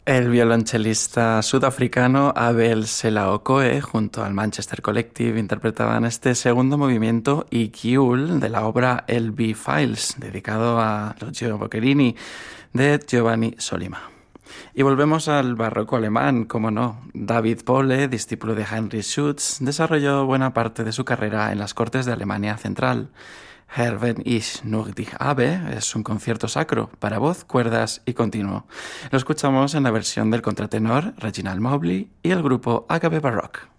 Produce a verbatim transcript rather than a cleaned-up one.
El violonchelista sudafricano Abel Selaocoe junto al Manchester Collective interpretaban este segundo movimiento Igiul de la obra El B-Files, dedicado a Lucio Boccherini, de Giovanni Solima. Y volvemos al barroco alemán, como no. David Pole, discípulo de Heinrich Schütz, desarrolló buena parte de su carrera en las cortes de Alemania Central. Herr, wenn ich nur dich habe es un concierto sacro para voz, cuerdas y continuo. Lo escuchamos en la versión del contratenor Reginald Mobley y el grupo Agape Baroque.